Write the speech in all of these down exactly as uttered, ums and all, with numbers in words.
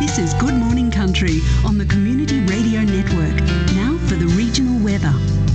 This is Good Morning Country on the Community Radio Network. Now for the regional weather.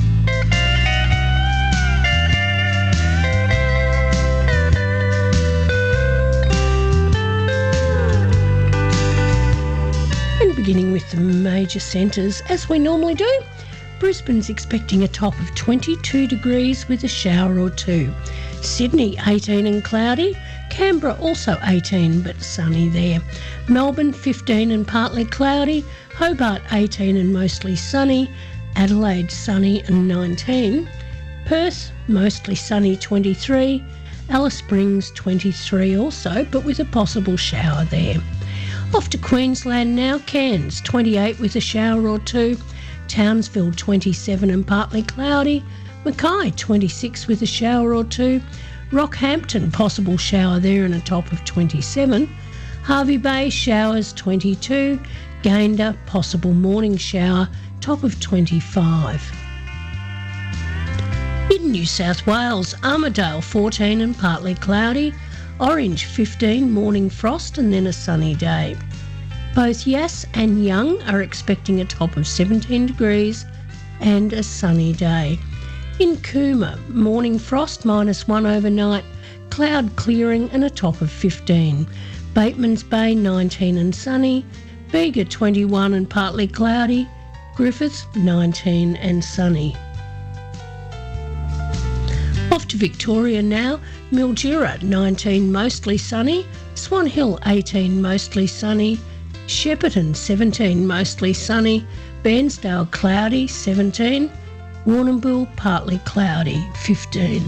And beginning with the major centres, as we normally do, Brisbane's expecting a top of twenty-two degrees with a shower or two. Sydney eighteen and cloudy. Canberra also eighteen but sunny there. Melbourne fifteen and partly cloudy. Hobart eighteen and mostly sunny. Adelaide sunny and nineteen. Perth mostly sunny twenty-three. Alice Springs twenty-three also, but with a possible shower there. Off to Queensland now. Cairns twenty-eight with a shower or two. Townsville twenty-seven and partly cloudy. Mackay twenty-six with a shower or two. Rockhampton possible shower there and a top of twenty-seven. Hervey Bay showers twenty-two. Gayndah possible morning shower, top of twenty-five. In New South Wales, Armidale fourteen and partly cloudy. Orange fifteen, morning frost and then a sunny day. Both Yass and Young are expecting a top of seventeen degrees and a sunny day. In Cooma, morning frost, minus one overnight, cloud clearing and a top of fifteen. Bateman's Bay nineteen and sunny. Bega twenty-one and partly cloudy. Griffith nineteen and sunny. Off to Victoria now. Mildura nineteen mostly sunny. Swan Hill eighteen mostly sunny. Shepparton seventeen mostly sunny. Bairnsdale cloudy seventeen. Warrnambool partly cloudy fifteen.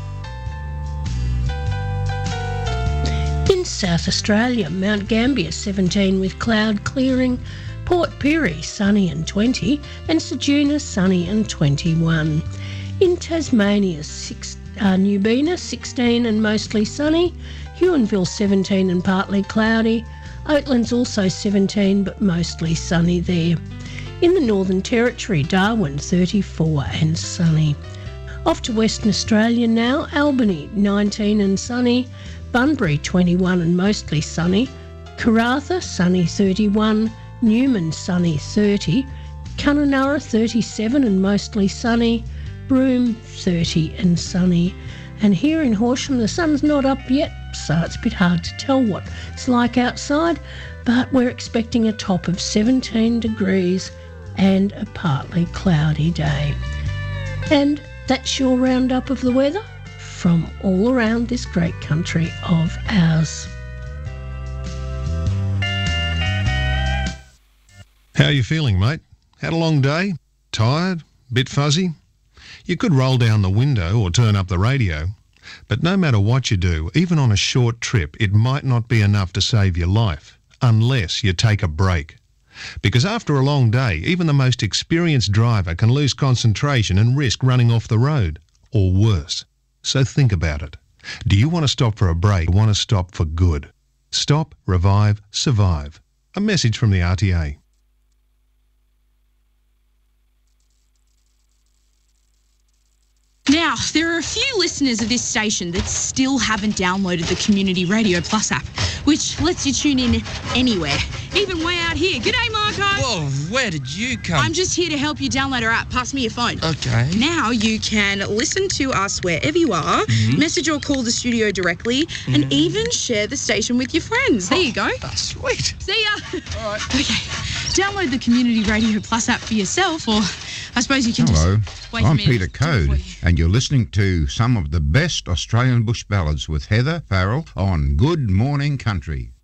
In South Australia, Mount Gambier seventeen with cloud clearing. Port Pirie sunny and twenty. And Ceduna sunny and twenty-one. In Tasmania, six, uh, Newbina sixteen and mostly sunny. Huonville seventeen and partly cloudy. Oatlands also seventeen but mostly sunny there. In the Northern Territory, Darwin thirty-four and sunny. Off to Western Australia now. Albany nineteen and sunny. Bunbury twenty-one and mostly sunny. Karratha sunny thirty-one. Newman sunny thirty. Kununurra thirty-seven and mostly sunny. Broome thirty and sunny. And here in Horsham the sun's not up yet, so it's a bit hard to tell what it's like outside, but we're expecting a top of seventeen degrees and a partly cloudy day. And that's your roundup of the weather from all around this great country of ours. How are you feeling, mate? Had a long day? Tired? Bit fuzzy? You could roll down the window or turn up the radio. But no matter what you do, even on a short trip, it might not be enough to save your life, unless you take a break. Because after a long day, even the most experienced driver can lose concentration and risk running off the road, or worse. So think about it. Do you want to stop for a break or want to stop for good? Stop, revive, survive. A message from the R T A. Now, there are a few listeners of this station that still haven't downloaded the Community Radio Plus app, which lets you tune in anywhere, even way out here. G'day, Marco. Whoa, where did you come? I'm just here to help you download our app. Pass me your phone. Okay. Now you can listen to us wherever you are, mm-hmm. message or call the studio directly, mm-hmm. and even share the station with your friends. There you go. Oh, sweet. See ya. All right. Okay. Download the Community Radio Plus app for yourself, or I suppose you can Hello, just wait I'm a minute. Peter Code, and you're listening to some of the best Australian bush ballads with Heather Farrell on Good Morning Country.